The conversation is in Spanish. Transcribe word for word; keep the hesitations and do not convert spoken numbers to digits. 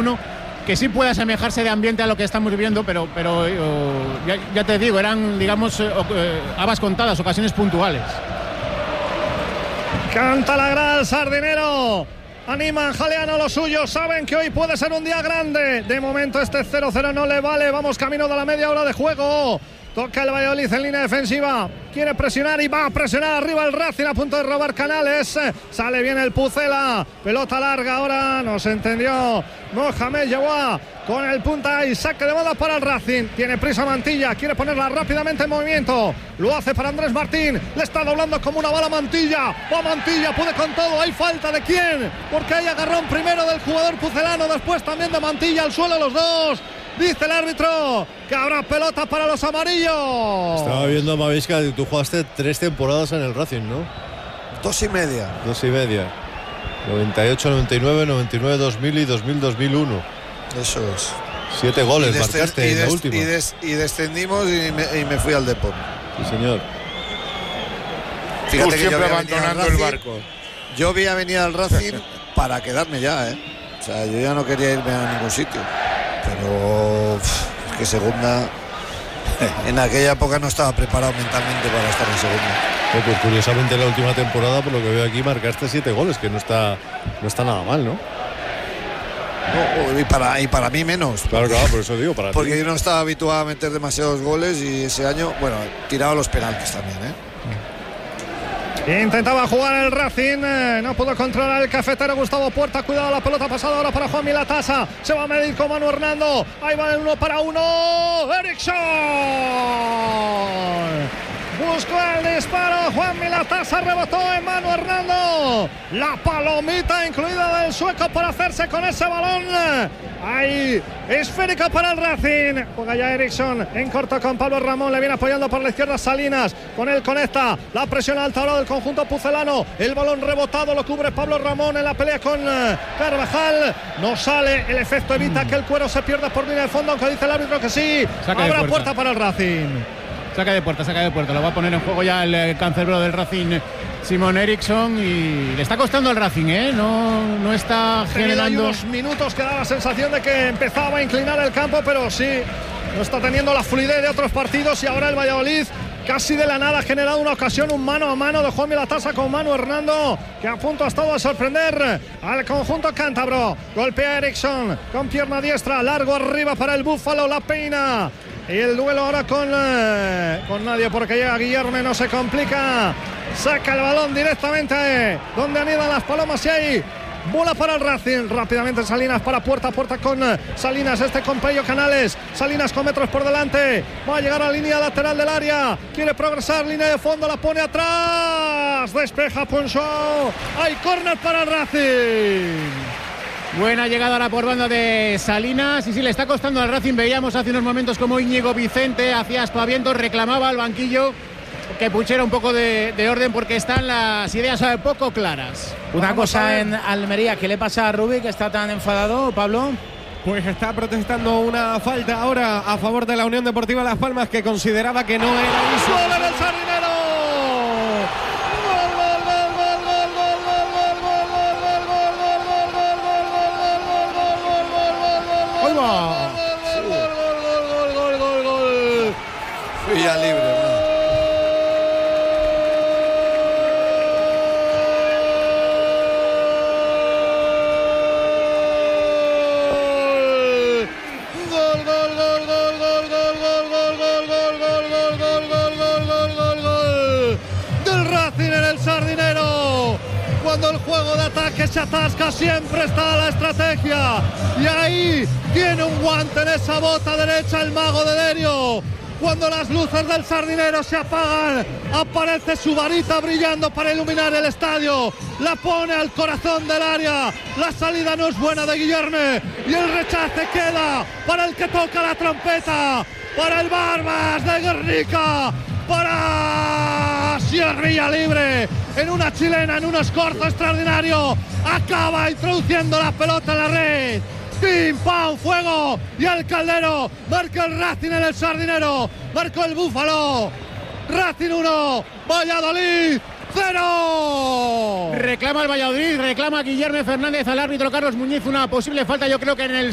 uno que sí puede asemejarse de ambiente a lo que estamos viviendo, pero, pero oh, ya, ya te digo, eran, digamos, eh, eh, habas contadas, ocasiones puntuales. Canta la grada el Sardinero. Animan, jalean a los suyos, saben que hoy puede ser un día grande. De momento este cero cero no le vale, vamos camino de la media hora de juego. Toca el Valladolid en línea defensiva. Quiere presionar y va a presionar arriba el Racing a punto de robar Canales. Sale bien el Pucela. Pelota larga ahora. No se entendió. Mohamed Yawa con el punta y saque de bola para el Racing. Tiene prisa Mantilla. Quiere ponerla rápidamente en movimiento. Lo hace para Andrés Martín. Le está doblando como una bala Mantilla. Va Mantilla. Puede con todo. ¿Hay falta de quién? Porque hay agarrón primero del jugador pucelano. Después también de Mantilla. Al suelo los dos. Dice el árbitro que habrá pelota para los amarillos. Estaba viendo, Mavisca, que tú jugaste tres temporadas en el Racing, ¿no? Dos y media. Dos y media. noventa y ocho, noventa y nueve, noventa y nueve, dos mil y dos mil, dos mil uno. Eso es. Siete goles marcaste en la última. Y, des, y descendimos y me, y me fui al Depor. Sí, señor. Fíjate tú que siempre yo abandonando el barco. Yo vi a venir al Racing para quedarme ya, ¿eh? O sea, yo ya no quería irme a ningún sitio. Pero es que segunda, en aquella época no estaba preparado mentalmente para estar en segunda. Eh, pues curiosamente en la última temporada, por lo que veo aquí, marcaste siete goles, que no está, no está nada mal, ¿no? No, y para, y para mí menos. Claro, claro, por eso digo, para Porque ti. yo no estaba habituado a meter demasiados goles y ese año, bueno, tiraba los penaltis también, ¿eh? Intentaba jugar el Racing, eh, no pudo controlar el cafetero Gustavo Puerta. Cuidado, la pelota pasada ahora para Juan Milatasa. Se va a medir con Manu Hernando. Ahí va el uno para uno. Eriksson. Buscó el disparo. Juan Milatasa rebotó en Manu Hernando. La palomita incluida del sueco para hacerse con ese balón. Ahí, esférica para el Racing. Juega ya Eriksson en corto con Pablo Ramón. Le viene apoyando por la izquierda Salinas. Con él conecta. La presión alta ahora del conjunto pucelano. El balón rebotado lo cubre Pablo Ramón en la pelea con uh, Carvajal. No sale. El efecto evita mm. que el cuero se pierda por línea de fondo, aunque dice el árbitro que sí. Saca Habrá puerta. puerta para el Racing. Saca de puerta, saca de puerta. Lo va a poner en juego ya el, el cancerbero del Racing, Simón Eriksson, y le está costando al Racing, ¿eh? No, no está generando. Unos minutos que da la sensación de que empezaba a inclinar el campo, pero sí, no está teniendo la fluidez de otros partidos. Y ahora el Valladolid, casi de la nada, ha generado una ocasión, un mano a mano de Juan Milatasa con Manu Hernando, que a punto ha estado a sorprender al conjunto cántabro. Golpea a Eriksson con pierna diestra, largo arriba para el Búfalo, la peina. Y el duelo ahora con, eh, con nadie, porque llega Guillerme, no se complica. Saca el balón directamente eh, donde anidan las palomas y ahí bola para el Racing. Rápidamente Salinas para puerta a puerta con eh, Salinas, este con Pello Canales. Salinas con metros por delante. Va a llegar a la línea lateral del área. Quiere progresar, línea de fondo, la pone atrás. Despeja Punchó. Hay córner para el Racing. Buena llegada ahora por banda de Salinas. Y sí, le está costando al Racing. Veíamos hace unos momentos como Íñigo Vicente hacía aspavientos, reclamaba al banquillo que pusiera un poco de, de orden, porque están las ideas ¿sabe? poco claras. Una Vamos cosa en Almería, ¿qué le pasa a Rubí, que está tan enfadado, Pablo? Pues está protestando una falta ahora a favor de la Unión Deportiva Las Palmas, que consideraba que no era un ¡Gol en el Sardinero! Villa libre, ¿no? Cuando el juego de ataque se atasca, siempre está la estrategia. Y ahí tiene un guante en esa bota derecha el mago de Derio. Cuando las luces del Sardinero se apagan, aparece su varita brillando para iluminar el estadio. La pone al corazón del área. La salida no es buena de Guillerme. Y el rechace queda para el que toca la trompeta. Para el Barbas de Guernica. Para Sierra Libre. En una chilena, en un escorzo extraordinario. Acaba introduciendo la pelota en la red. ¡Pim, pam, fuego! Y el Caldero marca el Racing en el Sardinero. Marcó el Búfalo. Racing uno, Valladolid cero. Reclama el Valladolid, reclama Guillermo Fernández al árbitro Carlos Muñiz una posible falta. Yo creo que en el